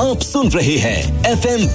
आप सुन रहे हैं FM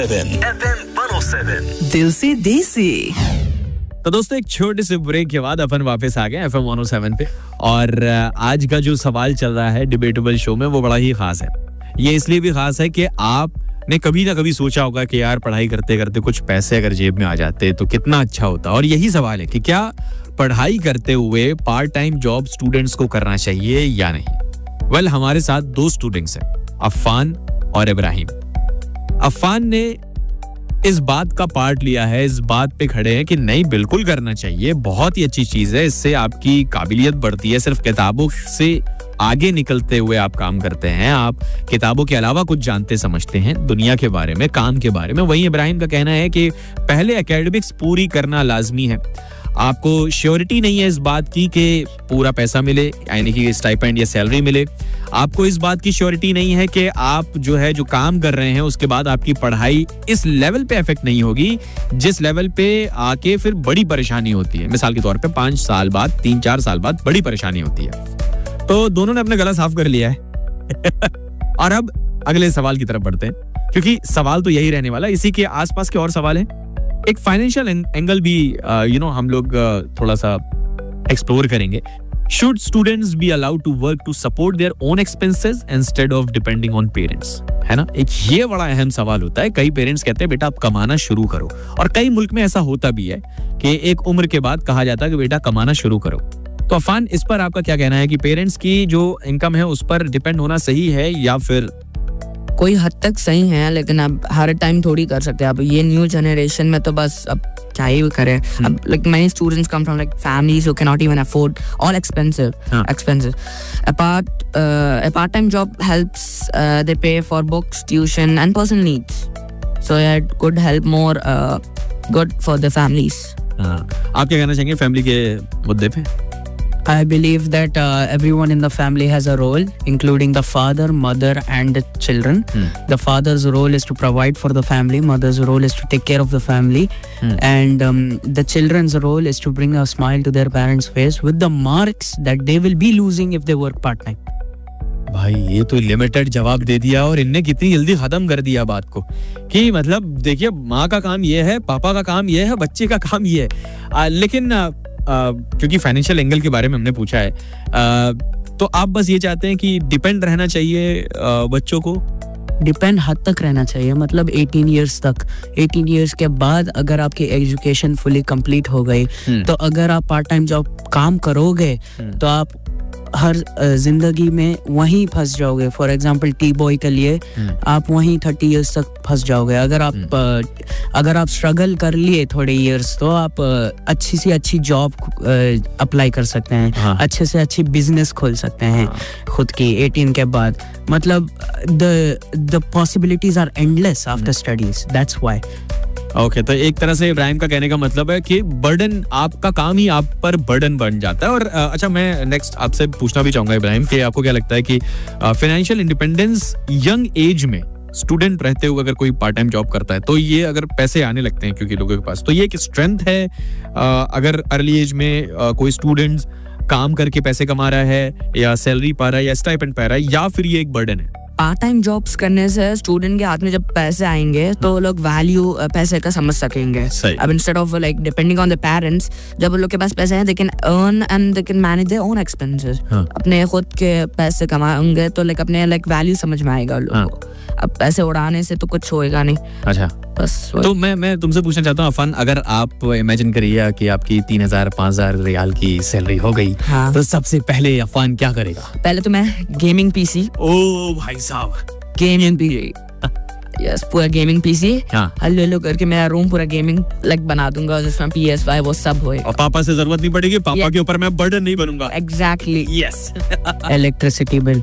107 दिल से देसी। तो दोस्तों एक छोटे से ब्रेक के बाद अपन वापस आ गए FM 107 पे और आज का जो सवाल चल रहा है डिबेटेबल शो में वो बड़ा ही खास है। ये इसलिए भी खास है कि आपने कभी ना कभी सोचा होगा कि यार पढ़ाई करते करते कुछ पैसे अगर जेब में आ जाते तो कितना अच्छा होता। और यही सवाल है कि क्या पढ़ाई करते हुए पार्ट टाइम जॉब स्टूडेंट्स को करना चाहिए या नहीं। वेल हमारे साथ दो स्टूडेंट्स हैं, अफ़ान और इब्राहिम। अफ़ान ने इस बात का पार्ट लिया है, इस बात पे खड़े हैं कि नहीं बिल्कुल करना चाहिए, बहुत ही अच्छी चीज है, इससे आपकी काबिलियत बढ़ती है, सिर्फ किताबों से आगे निकलते हुए आप काम करते हैं, आप किताबों के अलावा कुछ जानते समझते हैं दुनिया के बारे में, काम के बारे में। वहीं इब्राहिम का कहना है कि पहले एकेडमिक्स पूरी करना लाजमी है, आपको श्योरिटी नहीं है इस बात की कि पूरा पैसा मिले यानी कि स्टाइपेंड या सैलरी मिले, आपको इस बात की श्योरिटी नहीं है कि आप जो काम कर रहे हैं उसके बाद आपकी पढ़ाई इस लेवल पे इफेक्ट नहीं होगी जिस लेवल पे आके फिर बड़ी परेशानी होती है। मिसाल के तौर पे 5 साल बाद 3-4 साल बाद बड़ी परेशानी होती है। तो दोनों ने अपना गला साफ कर लिया है और अब अगले सवाल की तरफ बढ़ते हैं क्योंकि सवाल तो यही रहने वाला, इसी के आसपास के और सवाल हैं। एक फाइनेंशियल एंगल भी हम लोग थोड़ा सा एक्सप्लोर करेंगे। Should students be allowed to work to support their own expenses instead of depending on parents? है ना, एक ये बड़ा अहम सवाल होता है। कई पेरेंट्स कहते हैं बेटा आप कमाना शुरू करो, और कई मुल्क में ऐसा होता भी है कि एक उम्र के बाद कहा जाता है कि बेटा कमाना शुरू करो। तो अफ़ान, इस पर आपका क्या कहना है कि पेरेंट्स की जो इनकम है उस पर डिपेंड होना सही है या फिर कोई हद तक सही है, लेकिन अब हर टाइम थोड़ी कर सकते हैं। अब ये न्यू जनरेशन में तो बस अब क्या ही करें। अब like many students come from like families who cannot even afford all expenses. A part-time job helps they pay for books, tuition and personal needs. So yeah, it could help more good for the families. आप क्या कहना चाहेंगे family के मुद्दे पे? I believe that everyone in the family has a role, including the father, mother, and the children. The father's role is to provide for the family. Mother's role is to take care of the family, and the children's role is to bring a smile to their parents' face with the marks that they will be losing if they work part time. भाई ये तो limited जवाब दे दिया और इनने कितनी जल्दी खत्म कर दिया बात को कि मतलब देखिए माँ का काम ये है, पापा का काम ये है, बच्चे का काम ये है। लेकिन क्योंकि फाइनेंशियल एंगल के बारे में हमने पूछा है, तो आप बस ये चाहते हैं कि डिपेंड रहना चाहिए बच्चों को? डिपेंड हद तक रहना चाहिए, मतलब 18 इयर्स तक। 18 इयर्स के बाद अगर आपकी एजुकेशन फुली कंप्लीट हो गई तो अगर आप पार्ट टाइम जॉब काम करोगे तो आप हर जिंदगी में वहीं फंस जाओगे। फॉर एग्जांपल टी बॉय के लिए आप वहीं 30 इयर्स तक फंस जाओगे। अगर आप स्ट्रगल कर लिए थोड़े इयर्स तो आप अच्छी से अच्छी जॉब अप्लाई कर सकते हैं, अच्छे से अच्छी बिजनेस खोल सकते हैं खुद की 18 के बाद। मतलब the possibilities are endless after studies. That's why. Okay, तो एक तरह से इब्राहिम का कहने का मतलब है कि बर्डन, आपका काम ही आप पर बर्डन बन जाता है। और अच्छा, मैं नेक्स्ट आपसे पूछना भी चाहूंगा इब्राहिम कि आपको क्या लगता है कि फाइनेंशियल इंडिपेंडेंस यंग एज में स्टूडेंट रहते हुए अगर कोई पार्ट टाइम जॉब करता है तो ये अगर पैसे आने लगते हैं क्योंकि लोगों के पास, तो ये एक स्ट्रेंथ है अगर अर्ली एज में कोई स्टूडेंट काम करके पैसे कमा रहा है या सैलरी पा रहा है या स्टाइपेंड पा रहा है, या फिर ये एक बर्डन है? पार्ट टाइम जॉब्स करने से स्टूडेंट के हाथ में जब पैसे आएंगे तो लोग वैल्यू पैसे का समझ सकेंगे। अब instead of like depending on the parents, जब उन लोग के पास पैसे हैं, they can earn and they can manage their own expenses. अपने खुद के पैसे कमाएंगे तो लाइक अपने लाइक वैल्यू समझ में आएगा लोगों को। अब पैसे उड़ाने से तो कुछ होएगा नहीं। अच्छा, बस तो मैं तुमसे पूछना चाहता हूँ अफ़ान, अगर आप इमेजिन करिए कि आपकी 3,000-5,000 रियाल की सैलरी हो गई, तो सबसे पहले अफ़ान क्या करेगा? पहले तो मैं गेमिंग पीसी, ओ भाई साहब, गेमिंग पीसी, यस, पूरा गेमिंग पीसी हल्लो करके मेरा रूम पूरा गेमिंग लाइक बना दूंगा जिसमें PS5 वो सब होए। और पापा से जरूरत नहीं पड़ेगी, पापा के ऊपर मैं बर्डन नहीं बनूंगा। Exactly, yes. Electricity bill.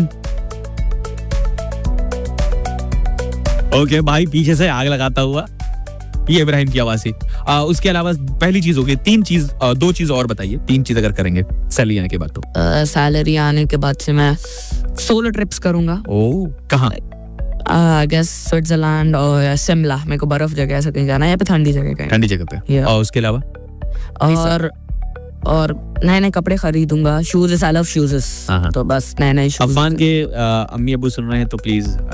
Okay भाई, पीछे से आग लगाता हुआ ये इब्राहिम की आवाज थी। उसके अलावा पहली चीज हो गई, 2 चीज और बताइए। 3 चीज अगर करेंगे सैलरी आने के बाद तो? सैलरी आने के बाद से मैं सोलो ट्रिप्स करूंगा। ओ, कहाँ? आई गेस स्विट्जरलैंड और शिमला। मेरे को बर्फ जगह ऐसा कहीं जाना है या पे ठंडी जगह कहीं। ठंडी जगह पे। और उसके अलावा? और नए नए कपड़े खरीदूंगा, शूज, आई लव शूज, तो बस नए नए शूज। अफ़ान के अम्मी अबू सुन रहे हैं तो प्लीज